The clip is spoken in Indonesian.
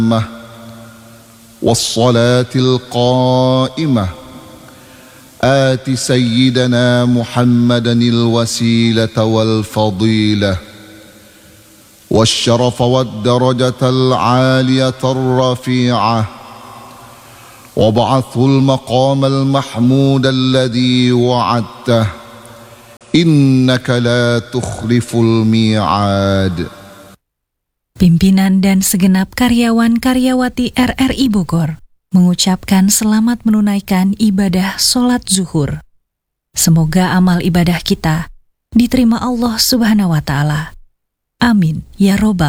والصلاة القائمة آت سيدنا محمدا الوسيلة والفضيلة والشرف والدرجة العالية الرفيعة وابعثه المقام المحمود الذي وعدته إنك لا تخلف الميعاد. Pimpinan dan segenap karyawan-karyawati RRI Bogor mengucapkan selamat menunaikan ibadah sholat zuhur. Semoga amal ibadah kita diterima Allah Subhanahu wa Ta'ala. Amin ya Robbal